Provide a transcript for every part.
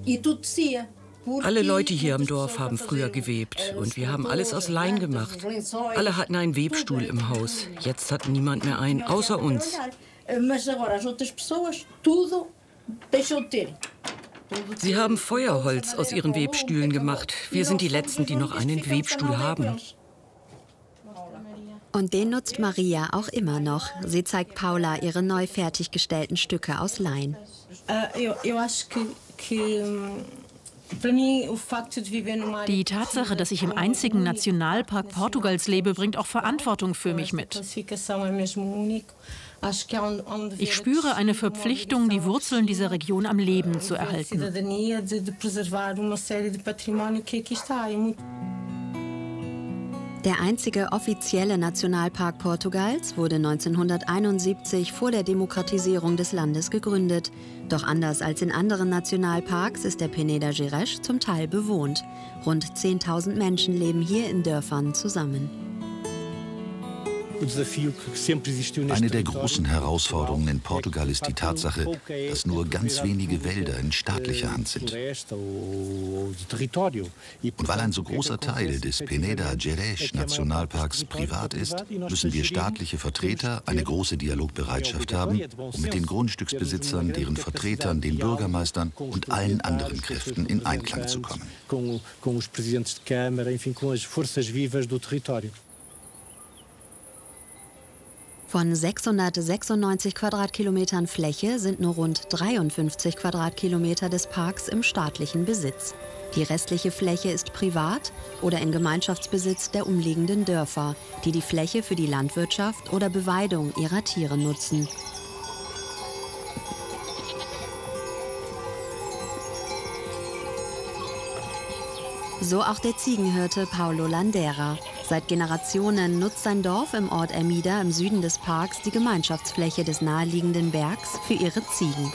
Alle Leute hier im Dorf haben früher gewebt und wir haben alles aus Lein gemacht. Alle hatten einen Webstuhl im Haus. Jetzt hat niemand mehr einen, außer uns. Sie haben Feuerholz aus ihren Webstühlen gemacht. Wir sind die Letzten, die noch einen Webstuhl haben. Und den nutzt Maria auch immer noch. Sie zeigt Paula ihre neu fertiggestellten Stücke aus Lein. Die Tatsache, dass ich im einzigen Nationalpark Portugals lebe, bringt auch Verantwortung für mich mit. Ich spüre eine Verpflichtung, die Wurzeln dieser Region am Leben zu erhalten. Der einzige offizielle Nationalpark Portugals wurde 1971 vor der Demokratisierung des Landes gegründet. Doch anders als in anderen Nationalparks ist der Peneda Gerês zum Teil bewohnt. Rund 10.000 Menschen leben hier in Dörfern zusammen. Eine der großen Herausforderungen in Portugal ist die Tatsache, dass nur ganz wenige Wälder in staatlicher Hand sind. Und weil ein so großer Teil des Peneda Gerês Nationalparks privat ist, müssen wir staatliche Vertreter eine große Dialogbereitschaft haben, um mit den Grundstücksbesitzern, deren Vertretern, den Bürgermeistern und allen anderen Kräften in Einklang zu kommen. Von 696 Quadratkilometern Fläche sind nur rund 53 Quadratkilometer des Parks im staatlichen Besitz. Die restliche Fläche ist privat oder in Gemeinschaftsbesitz der umliegenden Dörfer, die die Fläche für die Landwirtschaft oder Beweidung ihrer Tiere nutzen. So auch der Ziegenhirte Paulo Landera. Seit Generationen nutzt sein Dorf im Ort Ermida im Süden des Parks die Gemeinschaftsfläche des naheliegenden Bergs für ihre Ziegen.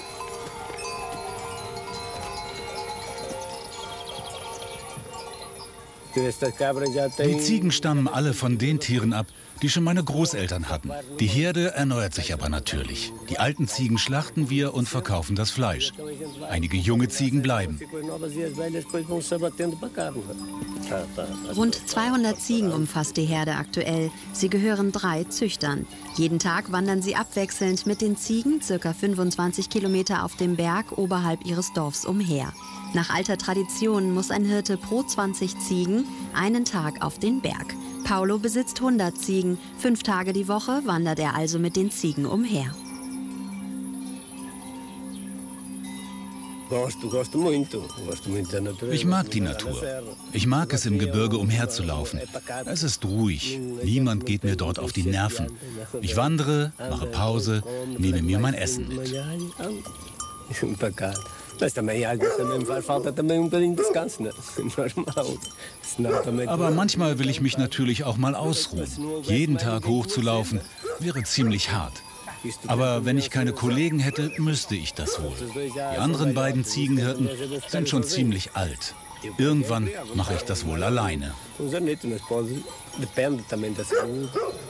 Die Ziegen stammen alle von den Tieren ab, die schon meine Großeltern hatten. Die Herde erneuert sich aber natürlich. Die alten Ziegen schlachten wir und verkaufen das Fleisch. Einige junge Ziegen bleiben. Rund 200 Ziegen umfasst die Herde aktuell. Sie gehören 3 Züchtern. Jeden Tag wandern sie abwechselnd mit den Ziegen ca. 25 Kilometer auf dem Berg oberhalb ihres Dorfs umher. Nach alter Tradition muss ein Hirte pro 20 Ziegen einen Tag auf den Berg. Paulo besitzt 100 Ziegen. 5 Tage die Woche wandert er also mit den Ziegen umher. Ich mag die Natur. Ich mag es, im Gebirge umherzulaufen. Es ist ruhig. Niemand geht mir dort auf die Nerven. Ich wandere, mache Pause, nehme mir mein Essen mit. Aber manchmal will ich mich natürlich auch mal ausruhen. Jeden Tag hochzulaufen wäre ziemlich hart. Aber wenn ich keine Kollegen hätte, müsste ich das wohl. Die anderen beiden Ziegenhirten sind schon ziemlich alt. Irgendwann mache ich das wohl alleine.